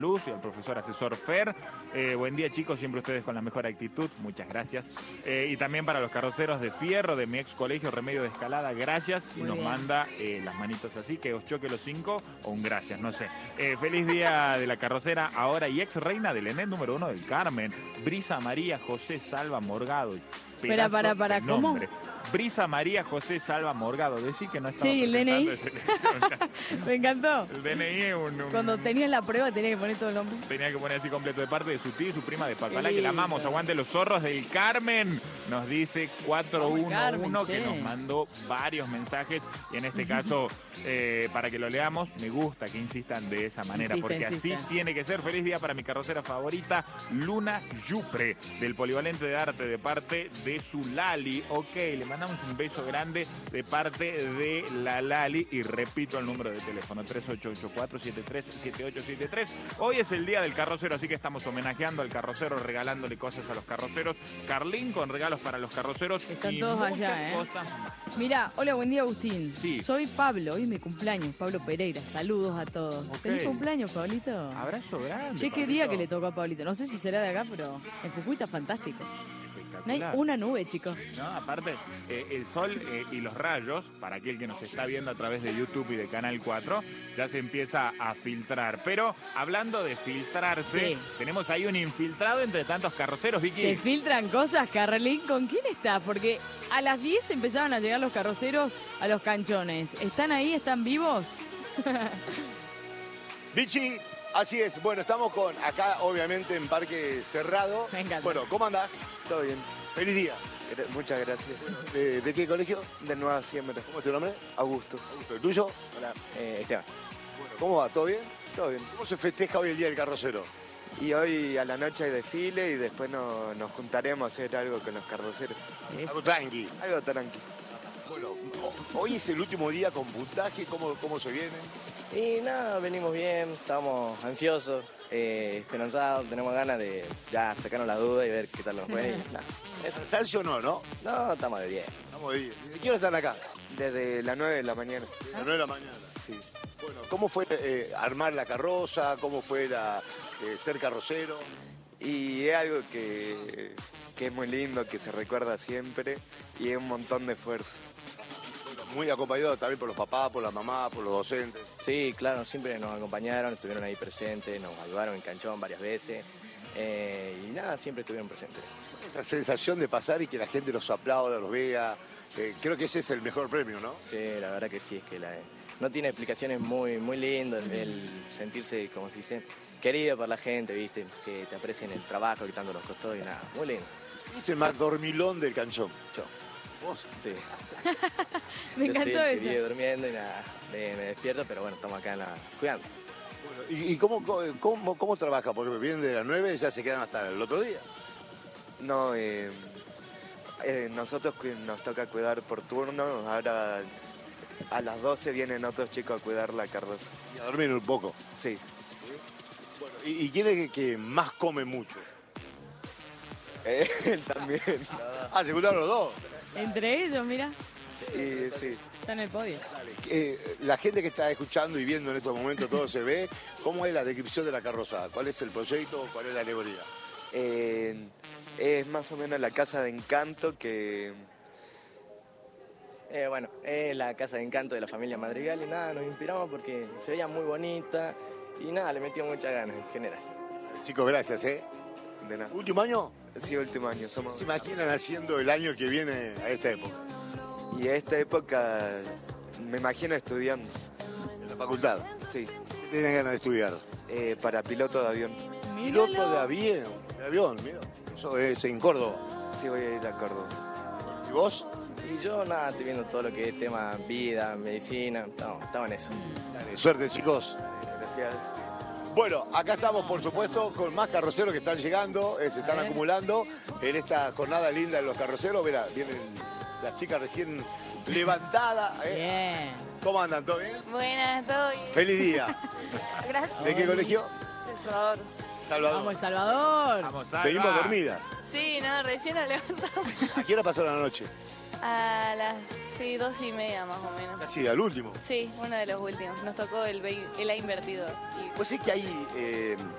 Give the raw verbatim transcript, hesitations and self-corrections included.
Luz y al profesor asesor Fer. Eh, buen día, chicos, siempre ustedes con la mejor actitud, muchas gracias. Eh, y también para los carroceros de Fierro, de mi ex colegio Remedio de Escalada, gracias. Y Muy nos bien. manda eh, las manitos así, que os choque los cinco, o un gracias, no sé. Eh, feliz día de la carrocera, ahora y ex reina del ENET número uno del Carmen, Brisa María José Salva Morgado. Espera, para, para, de ¿cómo? nombre. Brisa María José Salva Morgado, decí que no estaba Sí, el D N I. presentando de selección. Me encantó. El D N I es un, un- Cuando tenías la prueba tenía que poner todo el nombre. Tenía que poner así completo de parte de su tío y su prima de Pacalá, Qué que la lindo. amamos. Aguante los zorros del Carmen. Nos dice cuatro uno uno Carmen, que che. nos mandó varios mensajes. Y en este caso, eh, para que lo leamos, me gusta que insistan de esa manera, Insista, porque insista. así tiene que ser. Feliz día para mi carrocera favorita, Luna Yupre, del Polivalente de Arte, de parte de su Lali. Ok, le mandamos un beso grande de parte de la Lali. Y repito el número de teléfono, tres ocho ocho cuatro siete tres siete ocho siete tres. Hoy es el día del carrocero, así que estamos homenajeando al carrocero, regalándole cosas a los carroceros. Carlín con regalos para los carroceros. Están y todos muchas allá, ¿eh? cosas más. Mira, hola, buen día, Agustín. Sí. Soy Pablo, hoy es mi cumpleaños, Pablo Pereira. Saludos a todos. Ok. ¿Feliz cumpleaños, Pablito? Abrazo grande. Che, qué Pablito. día que le tocó a Pablito. No sé si será de acá, pero en Jujuy está fantástico. No hay Espectacular. una nube, chicos. No, aparte, eh, el sol eh, y los rayos, para aquel que nos está viendo a través de YouTube y de Canal cuatro, ya se empieza a filtrar. Pero hablando de filtrarse, Sí. tenemos ahí un infiltrado entre tantos carroceros, Vicky. Se filtran cosas, Carlín. ¿Con quién está? Porque a las diez empezaban a llegar los carroceros a los canchones. ¿Están ahí? ¿Están vivos? Vichy, así es. Bueno, estamos con acá, obviamente, en Parque Cerrado. Me encanta. Bueno, ¿cómo andás? Todo bien. Feliz día. Gra- Muchas gracias. ¿De, de qué colegio? De Nueva Siembra. ¿Cómo es tu nombre? Augusto. Augusto. ¿El tuyo? Hola. Eh, Esteban. Bueno, ¿cómo va? ¿Todo bien? Todo bien. ¿Cómo se festeja hoy el Día del Carrocero? Y hoy a la noche hay desfile y después no- nos juntaremos a hacer algo con los carroceros. Algo tranqui. Algo tranqui. Bueno, ho- hoy es el último día con puntaje. ¿Cómo, cómo se viene? Y nada, venimos bien, estamos ansiosos, eh, esperanzados, tenemos ganas de ya sacarnos la duda y ver qué tal nos fue. y nada, eso. ¿Cansancio o no, no? No, estamos de bien. Estamos de día. ¿De qué hora están acá? Desde las nueve de la mañana. De las nueve de la mañana. Sí. Bueno, ¿cómo fue eh, armar la carroza? ¿Cómo fue la, eh, ser carrocero? Y es algo que, que es muy lindo, que se recuerda siempre y es un montón de esfuerzo. Muy acompañado también por los papás, por la mamá, por los docentes. Sí, claro, siempre nos acompañaron, estuvieron ahí presentes, nos ayudaron en canchón varias veces. eh, y nada, siempre estuvieron presentes. Esa sensación de pasar y que la gente los aplauda, los vea, eh, creo que ese es el mejor premio, ¿no? Sí, la verdad que sí, es que la- no tiene explicaciones muy, muy lindo el, el sentirse, como se dice, querido por la gente, ¿viste? Que te aprecien el trabajo que tanto nos costó y nada, muy lindo. Es el más dormilón del canchón. Yo. ¿Vos? Sí. Me Yo soy encantó el que eso. vive durmiendo y nada, me, me despierto, pero bueno, estamos acá en la, cuidando. Bueno, ¿y, y cómo, cómo, cómo trabaja? Porque vienen de las nueve y ya se quedan hasta el otro día. No, eh, eh, nosotros cu- nos toca cuidar por turno. Ahora a las doce vienen otros chicos a cuidar la carroza. Y a dormir un poco. Sí. Bueno, ¿y, y quién es el que más come mucho? Eh, Él también. Ah, se juntaron los dos. Entre ellos, mira, Y sí. está en el podio. Eh, la gente que está escuchando y viendo en estos momentos todo se ve. ¿Cómo es la descripción de la carroza? ¿Cuál es el proyecto? ¿Cuál es la alegoría? Eh, es más o menos la casa de encanto que... Eh, bueno, es la casa de encanto de la familia Madrigal y nada, nos inspiramos porque se veía muy bonita y nada, le metió muchas ganas en general. Chicos, gracias, ¿eh? De nada. ¿Último año? Sí, último año. Somos... ¿Se imaginan haciendo el año que viene a esta época? Y a esta época me imagino estudiando. En la facultad. Sí. ¿Qué tienen ganas de estudiar? Eh, para piloto de avión. Piloto Míralo. de avión. De avión, mira. Eso es en Córdoba. Sí, voy a ir a Córdoba. ¿Y vos? Y yo nada, estoy viendo todo lo que es tema vida, medicina, no, estaba en eso. Dale, suerte, chicos. Gracias. Bueno, acá estamos, por supuesto, con más carroceros que están llegando, eh, se están A ver. acumulando en esta jornada linda de los carroceros. Mira, vienen las chicas recién levantadas. ¿eh? Bien. ¿Cómo andan? ¿Todo bien? Buenas, todo bien. Feliz día. Gracias. ¿De qué colegio? El Salvador. Salvador. Vamos, El Salvador. Vamos, Salva. Venimos dormidas. Sí, no, recién nos levantamos. ¿A qué hora pasó la noche? A las sí, dos y media más o menos. Casi al último. Sí, uno de los últimos. Nos tocó el, vei- el A invertido. Y Pues es que hay eh,